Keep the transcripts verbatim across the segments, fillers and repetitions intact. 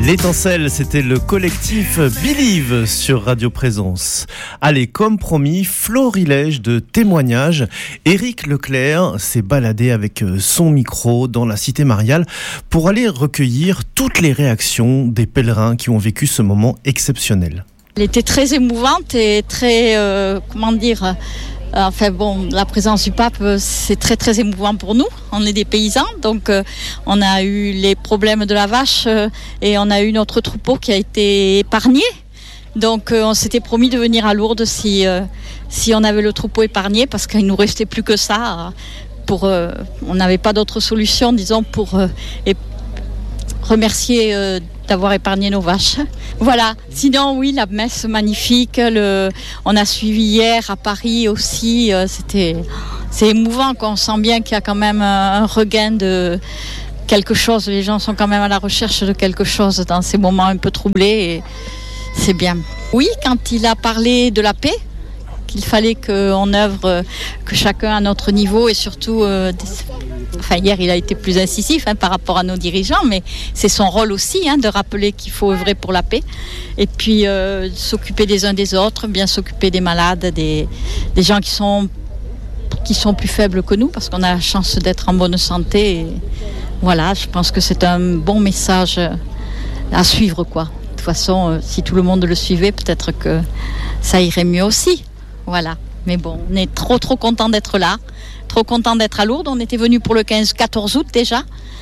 L'étincelle, c'était le collectif Believe sur Radio Présence. Allez, comme promis, florilège de témoignages. Éric Leclerc s'est baladé avec son micro dans la cité mariale pour aller recueillir toutes les réactions des pèlerins qui ont vécu ce moment exceptionnel. Elle était très émouvante et très, euh, comment dire... Enfin bon, la présence du pape, c'est très très émouvant pour nous. On est des paysans, donc euh, on a eu les problèmes de la vache euh, et on a eu notre troupeau qui a été épargné. Donc euh, on s'était promis de venir à Lourdes si, euh, si on avait le troupeau épargné, parce qu'il nous restait plus que ça. Pour, euh, on n'avait pas d'autre solution, disons, pour euh, et remercier euh, d'avoir épargné nos vaches. Voilà. Sinon, oui, la messe magnifique. Le... On a suivi hier à Paris aussi. Euh, c'était... C'est émouvant, quoi. On sent bien qu'il y a quand même un regain de quelque chose. Les gens sont quand même à la recherche de quelque chose dans ces moments un peu troublés. Et c'est bien. Oui, quand il a parlé de la paix, qu'il fallait qu'on œuvre, que chacun à notre niveau et surtout... Euh, des... Enfin, hier, il a été plus incisif hein, par rapport à nos dirigeants, mais c'est son rôle aussi hein, de rappeler qu'il faut œuvrer pour la paix et puis euh, s'occuper des uns des autres, bien s'occuper des malades, des, des gens qui sont, qui sont plus faibles que nous, parce qu'on a la chance d'être en bonne santé. Et voilà, je pense que c'est un bon message à suivre, quoi. De toute façon, euh, si tout le monde le suivait, peut-être que ça irait mieux aussi. Voilà. Mais bon, on est trop trop content d'être là, trop content d'être à Lourdes. On était venus pour le quinze quatorze août déjà.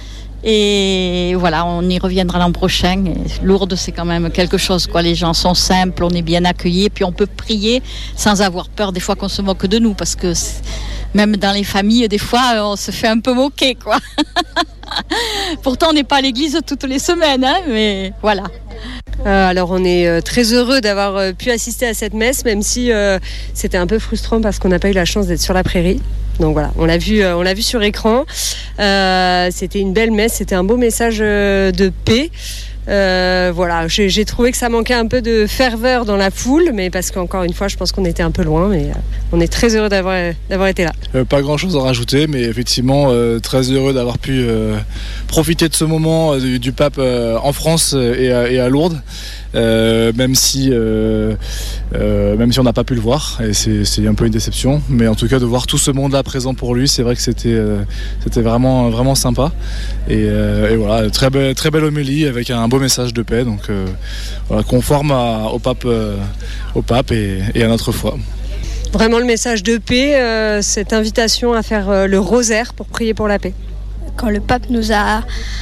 Et voilà, on y reviendra l'an prochain. Et Lourdes, c'est quand même quelque chose, quoi. Les gens sont simples, on est bien accueillis. Et puis on peut prier sans avoir peur des fois qu'on se moque de nous. Parce que même dans les familles, des fois, on se fait un peu moquer, quoi. Pourtant, on n'est pas à l'église toutes les semaines, hein, mais voilà. Euh, alors on est euh, très heureux d'avoir euh, pu assister à cette messe, même si euh, c'était un peu frustrant parce qu'on n'a pas eu la chance d'être sur la prairie. Donc voilà, on l'a vu, euh, on l'a vu sur écran. Euh, c'était une belle messe, c'était un beau message euh, de paix. Euh, voilà, j'ai, j'ai trouvé que ça manquait un peu de ferveur dans la foule, mais parce qu'encore une fois, je pense qu'on était un peu loin, mais euh, on est très heureux d'avoir, d'avoir été là. Euh, pas grand chose à rajouter, mais effectivement, euh, très heureux d'avoir pu euh, profiter de ce moment euh, du, du pape euh, en France et à, et à Lourdes, euh, même si, euh, euh, même si on n'a pas pu le voir, et c'est, c'est un peu une déception, mais en tout cas de voir tout ce monde-là présent pour lui, c'est vrai que c'était, euh, c'était vraiment, vraiment sympa, et, euh, et voilà, très belle, très belle homélie avec un beau message de paix, donc euh, voilà, conforme à, au pape, euh, au pape et, et à notre foi. Vraiment le message de paix, euh, cette invitation à faire euh, le rosaire pour prier pour la paix. Quand le pape nous a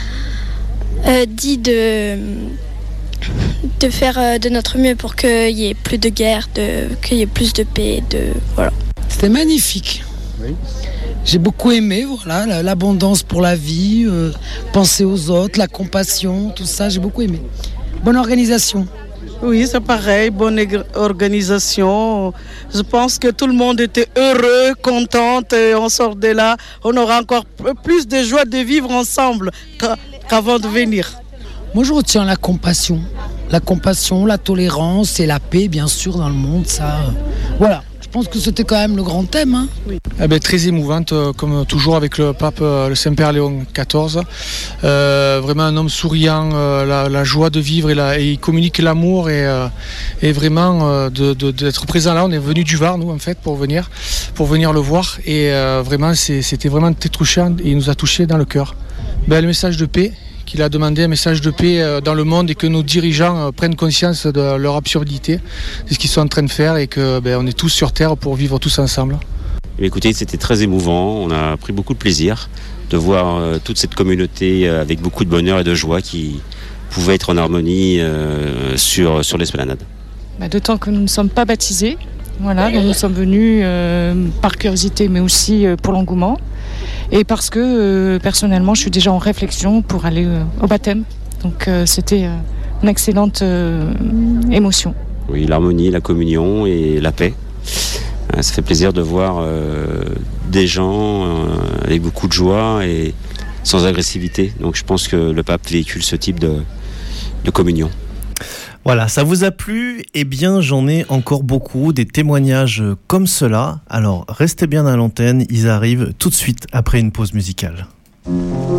euh, dit de, de faire euh, de notre mieux pour qu'il y ait plus de guerre, de, qu'il y ait plus de paix, de, voilà. C'était magnifique. Oui. J'ai beaucoup aimé, voilà, l'abondance pour la vie, euh, penser aux autres, la compassion, tout ça, j'ai beaucoup aimé. Bonne organisation. Oui, c'est pareil, bonne organisation. Je pense que tout le monde était heureux, content, et on sort de là, on aura encore plus de joie de vivre ensemble qu'avant de venir. Moi, je retiens la compassion. La compassion, la tolérance et la paix, bien sûr, dans le monde, ça, euh, voilà. Je pense que c'était quand même le grand thème. Hein. Oui. Eh bien, très émouvante, euh, comme toujours avec le pape, euh, le Saint-Père Léon quatorze. Euh, vraiment un homme souriant, euh, la, la joie de vivre, et, la, et il communique l'amour et, euh, et vraiment euh, de, de, d'être présent là. On est venu du Var, nous, en fait, pour venir, pour venir le voir. Et euh, vraiment, c'est, c'était vraiment très touchant et il nous a touchés dans le cœur. Ben, le message de paix. Qu'il a demandé un message de paix dans le monde et que nos dirigeants prennent conscience de leur absurdité, de ce qu'ils sont en train de faire et que ben, on est tous sur Terre pour vivre tous ensemble. Écoutez, c'était très émouvant, on a pris beaucoup de plaisir de voir euh, toute cette communauté euh, avec beaucoup de bonheur et de joie qui pouvait être en harmonie euh, sur, sur l'esplanade. Bah, d'autant que nous ne sommes pas baptisés, voilà, donc nous sommes venus euh, par curiosité mais aussi euh, pour l'engouement. Et parce que euh, personnellement, je suis déjà en réflexion pour aller euh, au baptême. Donc euh, c'était euh, une excellente euh, émotion. Oui, l'harmonie, la communion et la paix. Euh, ça fait plaisir de voir euh, des gens euh, avec beaucoup de joie et sans agressivité. Donc je pense que le pape véhicule ce type de, de communion. Voilà, ça vous a plu ? Eh bien, j'en ai encore beaucoup, des témoignages comme cela. Alors, restez bien à l'antenne, ils arrivent tout de suite après une pause musicale.